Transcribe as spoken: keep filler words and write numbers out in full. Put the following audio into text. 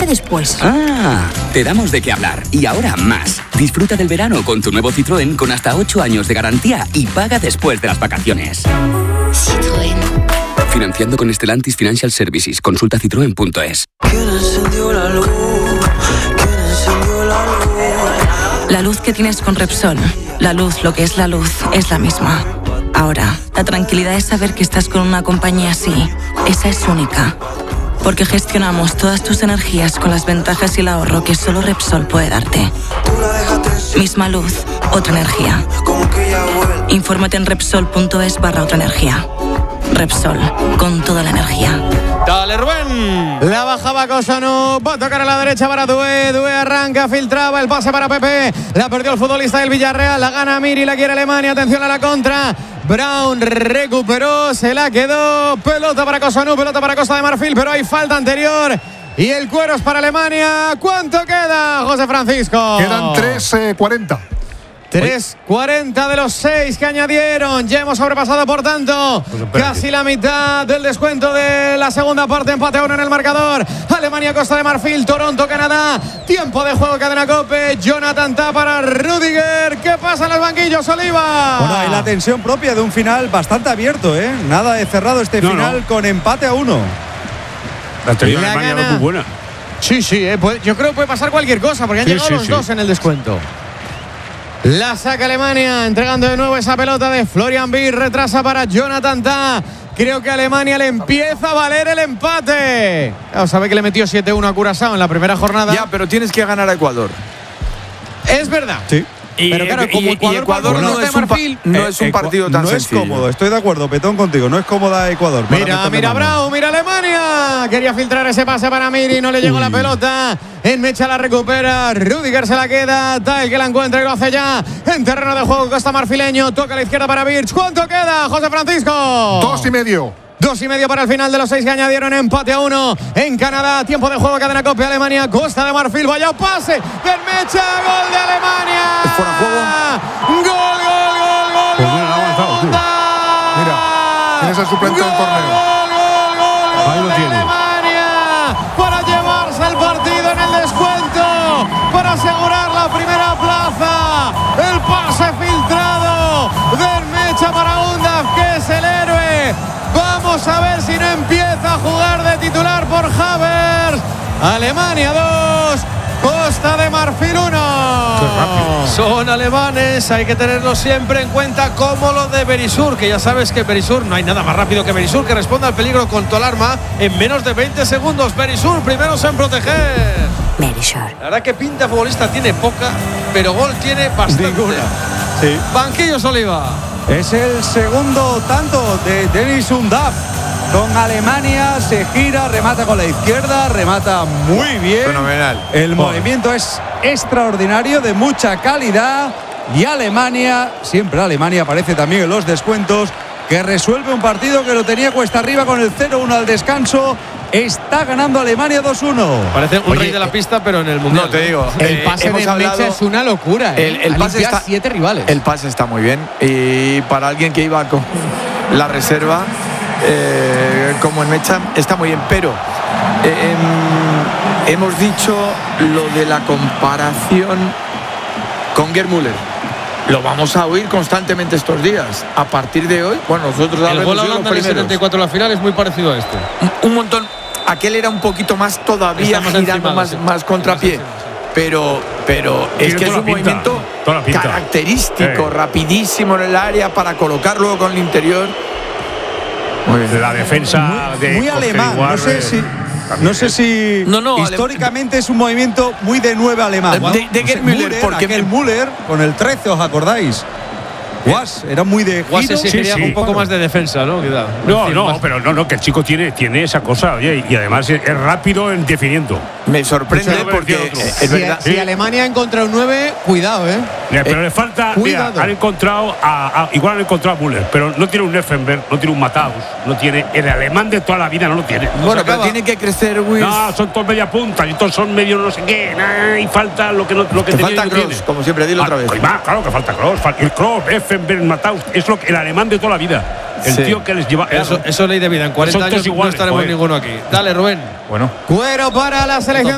pagar después. Ah, te damos de qué hablar. Y ahora más. Disfruta del verano con tu nuevo Citroën con hasta ocho años de garantía y paga después de las vacaciones. Citroën. Financiando con Stellantis Financial Services. Consulta citroen punto es. La luz que tienes con Repsol, la luz, lo que es la luz, es la misma. Ahora, la tranquilidad es saber que estás con una compañía así. Esa es única. Porque gestionamos todas tus energías con las ventajas y el ahorro que solo Repsol puede darte. Misma luz, otra energía. Infórmate en Repsol punto es barra otra energía. Repsol, con toda la energía. Dale, Rubén. La bajaba Cosano, va a tocar a la derecha para Doué. Doué arranca, filtraba el pase para Pepe. La perdió el futbolista del Villarreal, la gana Miri, la quiere Alemania. Atención a la contra. Brown recuperó, se la quedó. Pelota para Cosano, pelota para Costa de Marfil, pero hay falta anterior. Y el cuero es para Alemania. ¿Cuánto queda, José Francisco? Quedan tres cuarenta. tres cuarenta de los seis que añadieron. Ya hemos sobrepasado, por tanto, casi la mitad del descuento de la segunda parte. Empate a uno en el marcador. Alemania, Costa de Marfil, Toronto, Canadá. Tiempo de juego, Cadena COPE. Jonathan Tah para Rüdiger. ¿Qué pasa en los banquillos, Oliva? Bueno, hay la tensión propia de un final bastante abierto, ¿eh? Nada de cerrado este no, final no. con empate a uno. La tensión de Alemania no es muy buena. Sí, sí, eh, pues yo creo que puede pasar cualquier cosa, porque han sí, llegado sí, los sí. dos en el descuento. La saca Alemania, entregando de nuevo esa pelota de Florian Wirtz, retrasa para Jonathan Tah. Creo que a Alemania le empieza a valer el empate. Claro, sabe que le metió siete uno a Curazao en la primera jornada. Ya, pero tienes que ganar a Ecuador. Es verdad. Sí. Y, pero claro, como y, Ecuador, y Ecuador bueno, no, es un, Marfil, no eh, es un partido tan no sencillo. No es cómodo, estoy de acuerdo, Petón, contigo. No es cómoda Ecuador. Mira, mira Bravo, mira Alemania. Quería filtrar ese pase para Miri, no le llegó Uy. la pelota. En mecha la recupera, Rüdiger se la queda. Tal que la encuentra y lo hace ya. En terreno de juego, Costa Marfileño. Toca a la izquierda para Wirtz. ¿Cuánto queda, José Francisco? Dos y medio. Dos y medio para el final de los seis que añadieron. Empate a uno en Canadá. Tiempo de juego, Cadena COPE. Alemania, Costa de Marfil. Vaya pase del Mecha. Gol de Alemania. ¿Es fuera juego? Gol, gol, gol, gol. Pues mira, ha avanzado, tío. Mira, tienes el suplente del torneo. Gol, gol, gol. Ahí lo tiene. Alemania para llevarse el partido en el descuento. Para asegurar la primera plaza. El pase filtrado del Mecha para Undav, que es el héroe. Vamos a ver si no empieza a jugar de titular por Havertz. Alemania dos, Costa de Marfil uno. Son alemanes, hay que tenerlo siempre en cuenta, como lo de Berisur, que ya sabes que Berisur, no hay nada más rápido que Berisur, que responde al peligro con tu alarma en menos de veinte segundos. Berisur, primeros en proteger. Berisur. La verdad que pinta futbolista tiene poca, pero gol tiene bastante. Ninguna. Sí. Banquillos, Oliva. Es el segundo tanto de Deniz Undav. Con Alemania se gira, remata con la izquierda, remata muy bien. Fenomenal. El oh. movimiento es extraordinario, de mucha calidad. Y Alemania, siempre Alemania aparece también en los descuentos, que resuelve un partido que lo tenía cuesta arriba con el cero uno al descanso. Está ganando Alemania dos uno. Parece un Oye, rey de la pista, pero en el mundial. No, te digo. El pase eh, de hablado, Mecha es una locura. ¿eh? El, el pase está, siete rivales. El pase está muy bien. Y para alguien que iba con la reserva, eh, como en Mecha, está muy bien. Pero eh, eh, hemos dicho lo de la comparación con Gerd Müller. Lo vamos a oír constantemente estos días. A partir de hoy, bueno, nosotros el gol a Holanda en el setenta y cuatro la final es muy parecido a este. Un, un montón. Aquel era un poquito más todavía, más girando encima, más, sí. más contrapié. Más pero, pero es que es un movimiento característico, sí. rapidísimo en el área para colocarlo con el interior. Muy bien. La defensa muy, de muy alemán. No sé si. No sé si no, no, históricamente es un movimiento muy de nueve alemán. De, de, de Gerd Müller, Müller, porque el Müller con el trece, ¿os acordáis? Guas, era muy de Guas giro. Sí, sí, un poco bueno. más de defensa, ¿no? Cuidado. No, no, más. pero no, no, que el chico tiene, tiene esa cosa, oye, y además es, es rápido en definiendo. Me sorprende sí, porque es, es si, verdad. Si sí. Alemania ha encontrado un nueve, cuidado, ¿eh? Mira, pero eh, le falta, mira, han encontrado a, a, igual han encontrado a Müller, pero no tiene un Neffenberg, no tiene un Matthaus, no tiene, el alemán de toda la vida no lo tiene. No bueno, pero tiene que crecer, Wills. No, son todos media punta, y todos son medio no sé qué, nah, y falta lo que no lo que te falta no Kroos, tiene. Como siempre, dilo ah, otra vez. Pues, va, claro que falta Kroos, el Kroos, Neffenberg, Matthaus, es lo que el alemán de toda la vida. El sí. tío que les lleva. Eso, eso es ley de vida. En cuarenta años igual, no estaremos joder. ninguno aquí. Dale, Rubén. Bueno. Cuero para la selección.